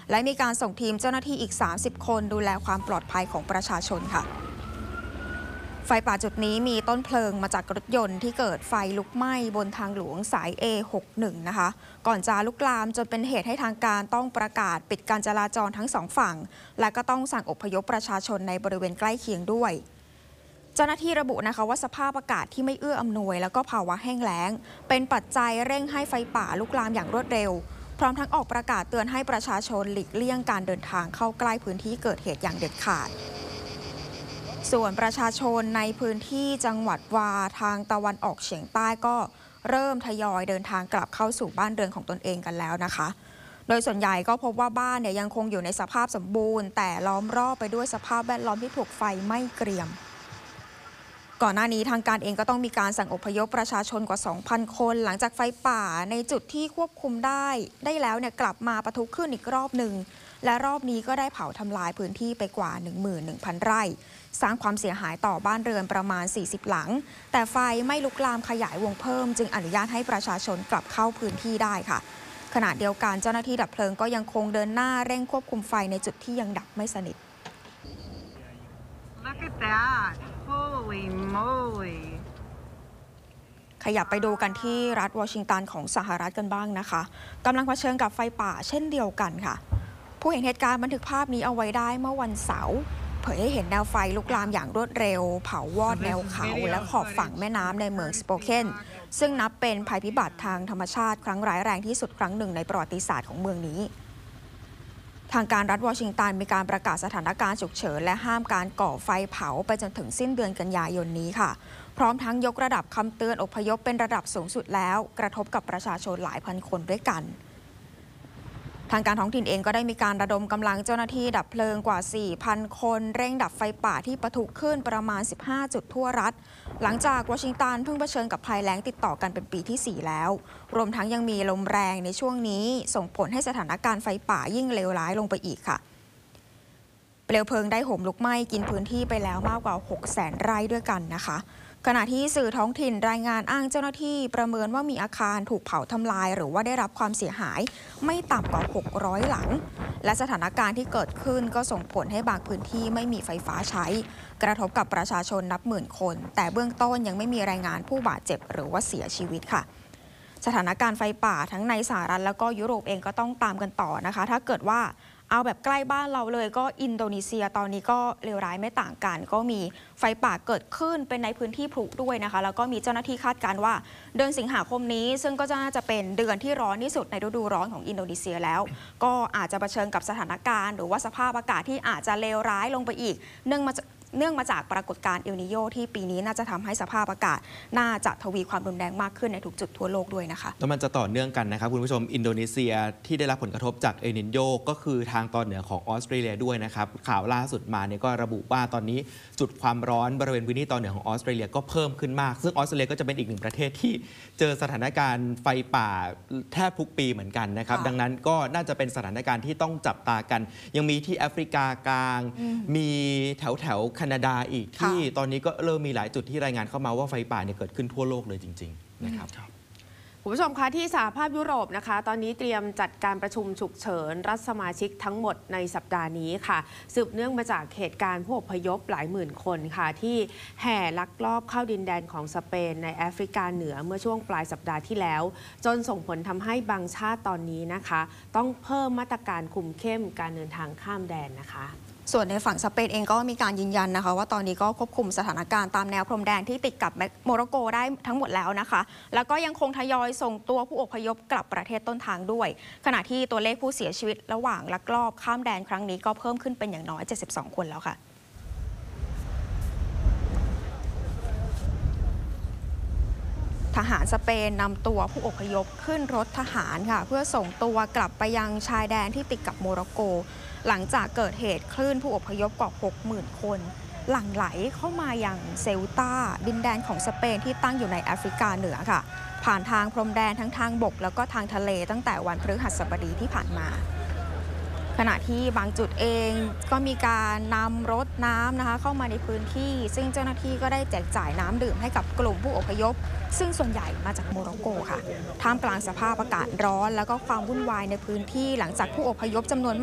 และมีการส่งทีมเจ้าหน้าที่อีก30คนดูแลความปลอดภัยของประชาชนค่ะไฟป่าจุดนี้มีต้นเพลิงมาจากรถยนต์ที่เกิดไฟลุกไหม้บนทางหลวงสาย A61 นะคะก่อนจะลุกลามจนเป็นเหตุให้ทางการต้องประกาศปิดการจราจรทั้งสองฝั่งและก็ต้องสั่งอพยพประชาชนในบริเวณใกล้เคียงด้วยเจ้าหน้าที่ระบุนะคะว่าสภาพอากาศที่ไม่เอื้ออำนวยแล้วก็ภาวะแห้งแล้งเป็นปัจจัยเร่งให้ไฟป่าลุกลามอย่างรวดเร็วพร้อมทั้งออกประกาศเตือนให้ประชาชนหลีกเลี่ยงการเดินทางเข้าใกล้พื้นที่เกิดเหตุอย่างเด็ดขาดส่วนประชาชนในพื้นที่จังหวัดวาทางตะวันออกเฉียงใต้ก็เริ่มทยอยเดินทางกลับเข้าสู่บ้านเรือนของตนเองกันแล้วนะคะโดยส่วนใหญ่ก็พบว่าบ้านเนี่ยยังคงอยู่ในสภาพสมบูรณ์แต่ล้อมรอบไปด้วยสภาพแวดล้อมที่ถูกไฟไหม้เกรียมก่อนหน้านี้ทางการเองก็ต้องมีการสั่งอพยพประชาชนกว่า 2,000 คนหลังจากไฟป่าในจุดที่ควบคุมได้แล้วเนี่ยกลับมาปะทุขึ้นอีกรอบหนึ่งและรอบนี้ก็ได้เผาทำลายพื้นที่ไปกว่า 11,000 ไร่สร้างความเสียหายต่อบ้านเรือนประมาณ40หลังแต่ไฟไม่ลุกลามขยายวงเพิ่มจึงอนุญาตให้ประชาชนกลับเข้าพื้นที่ได้ค่ะขณะเดียวกันเจ้าหน้าที่ดับเพลิงก็ยังคงเดินหน้าเร่งควบคุมไฟในจุดที่ยังดับไม่สนิท Look at that. Holy moly. ขยับไปดูกันที่รัฐวอชิงตันของสหรัฐกันบ้างนะคะกำลังเผชิญกับไฟป่าเช่นเดียวกันค่ะผู้เห็นเหตุการณ์บันทึกภาพนี้เอาไว้ได้เมื่อวันเสาร์เผยให้เห็นแนวไฟลุกลามอย่างรวดเร็วเผาวอดแนวเขาและขอบฝั่งแม่น้ำในเมืองสโปเคนซึ่งนับเป็นภัยพิบัติทางธรรมชาติครั้งร้ายแรงที่สุดครั้งหนึ่งในประวัติศาสตร์ของเมืองนี้ทางการรัฐวอชิงตันมีการประกาศสถานการณ์ฉุกเฉินและห้ามการก่อไฟเผาไปจนถึงสิ้นเดือนกันยายนนี้ค่ะพร้อมทั้งยกระดับคำเตือนอพยพเป็นระดับสูงสุดแล้วกระทบกับประชาชนหลายพันคนด้วยกันทางการท้องถิ่นเองก็ได้มีการระดมกำลังเจ้าหน้าที่ดับเพลิงกว่า 4,000 คนเร่งดับไฟป่าที่ปะทุขึ้นประมาณ15จุดทั่วรัฐหลังจากวอชิงตันเพิ่งเผชิญกับภัยแล้งติดต่อกันเป็นปีที่4แล้วรวมทั้งยังมีลมแรงในช่วงนี้ส่งผลให้สถานการณ์ไฟป่ายิ่งเลวร้ายลงไปอีกค่ะเปลวเพลิงได้โหมลุกไหม้กินพื้นที่ไปแล้วมากกว่า 600,000 ไร่ด้วยกันนะคะขณะที่สื่อท้องถิ่นรายงานอ้างเจ้าหน้าที่ประเมินว่ามีอาคารถูกเผาทำลายหรือว่าได้รับความเสียหายไม่ต่ำกว่า600หลังและสถานการณ์ที่เกิดขึ้นก็ส่งผลให้บางพื้นที่ไม่มีไฟฟ้าใช้กระทบกับประชาชนนับหมื่นคนแต่เบื้องต้นยังไม่มีรายงานผู้บาดเจ็บหรือว่าเสียชีวิตค่ะสถานการณ์ไฟป่าทั้งในสหรัฐแล้วก็ยุโรปเองก็ต้องตามกันต่อนะคะถ้าเกิดว่าเอาแบบใกล้บ้านเราเลยก็อินโดนีเซียตอนนี้ก็เลวร้ายไม่ต่างกันก็มีไฟป่าเกิดขึ้นเป็นในพื้นที่พลุด้วยนะคะแล้วก็มีเจ้าหน้าที่คาดการณ์ว่าเดือนสิงหาคมนี้ซึ่งก็น่าจะเป็นเดือนที่ร้อนที่สุดในฤดูร้อนของอินโดนีเซียแล้วก็อาจจะเผชิญกับสถานการณ์หรือว่าสภาพอากาศที่อาจจะเลวร้ายลงไปอีกเนื่องมาจากปรากฏการณ์เอลนิโญที่ปีนี้น่าจะทำให้สภาพอากาศน่าจะทวีความรุนแรงมากขึ้นในทุกจุดทั่วโลกด้วยนะคะแล้วมันจะต่อเนื่องกันนะครับคุณผู้ชมอินโดนีเซียที่ได้รับผลกระทบจากเอลนิโญก็คือทางตอนเหนือของออสเตรเลียด้วยนะครับข่าวล่าสุดมาเนี่ยก็ระบุว่าตอนนี้จุดความร้อนบริเวณพื้นที่ตอนเหนือของออสเตรเลียก็เพิ่มขึ้นมากซึ่งออสเตรเลียก็จะเป็นอีกหนึ่งประเทศที่เจอสถานการณ์ไฟป่าแทบทุกปีเหมือนกันนะครับดังนั้นก็น่าจะเป็นสถานการณ์ที่ต้องจับตากันยังมีที่แอฟริกากลางมีแถวแคนาดาอีกที่ตอนนี้ก็เริ่มมีหลายจุดที่รายงานเข้ามาว่าไฟป่าเนี่ยเกิดขึ้นทั่วโลกเลยจริงๆนะครับคุณผู้ชมคะที่สหภาพยุโรปนะคะตอนนี้เตรียมจัดการประชุมฉุกเฉินรัฐสมาชิกทั้งหมดในสัปดาห์นี้ค่ะสืบเนื่องมาจากเหตุการณ์ผู้อพยพหลายหมื่นคนค่ะที่แห่ลักลอบเข้าดินแดนของสเปนในแอฟริกาเหนือเมื่อช่วงปลายสัปดาห์ที่แล้วจนส่งผลทำให้บางชาติตอนนี้นะคะต้องเพิ่มมาตรการคุมเข้มการเดินทางข้ามแดนนะคะส่วนในฝั่งสเปนเองก็มีการยืนยันนะคะว่าตอนนี้ก็ควบคุมสถานการณ์ตามแนวพรมแดนที่ติดกับโมร็อกโกได้ทั้งหมดแล้วนะคะแล้วก็ยังคงทยอยส่งตัวผู้อพยพกลับประเทศต้นทางด้วยขณะที่ตัวเลขผู้เสียชีวิตระหว่างลักลอบข้ามแดนครั้งนี้ก็เพิ่มขึ้นเป็นอย่างน้อย72คนแล้วค่ะทหารสเปนนำตัวผู้อพยพขึ้นรถทหารค่ะเพื่อส่งตัวกลับไปยังชายแดนที่ติดกับโมร็อกโกหลังจากเกิดเหตุคลื่นผู้อพยพกว่า 60,000 คนหลั่งไหลเข้ามาอย่างเซลตาดินแดนของสเปนที่ตั้งอยู่ในแอฟริกาเหนือค่ะผ่านทางพรมแดนทั้งทางบกแล้วก็ทางทะเลตั้งแต่วันพฤหัสบดีที่ผ่านมาขณะที่บางจุดเองก็มีการนำรถน้ำนะคะเข้ามาในพื้นที่ซึ่งเจ้าหน้าที่ก็ได้แจกจ่ายน้ำดื่มให้กับกลุ่มผู้อพยพซึ่งส่วนใหญ่มาจากโมร็อกโกค่ะท่ามกลางสภาพอากาศร้อนแล้วก็ความวุ่นวายในพื้นที่หลังจากผู้อพยพจำนวน